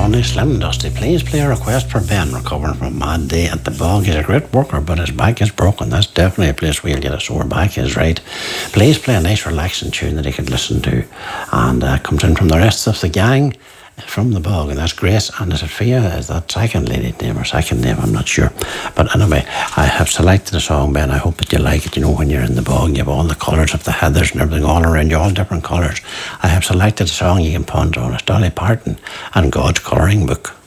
Johnny Slim Dusty, please play a request for Ben recovering from a mad day at the bog. He's a great worker, but his back is broken. That's definitely a place where you'll get a sore back, is right. Please play a nice relaxing tune that he could listen to. And comes in from the rest of the gang from the bog, and that's Grace. And is it Fia? Is that second lady's name or second name? I'm not sure. But anyway, I have selected a song, Ben. I hope that you like it. You know, when you're in the bog, you have all the colours of the heathers and everything all around you, all different colours. I have selected a song you can ponder on. It's Dolly Parton and God's Colouring Book.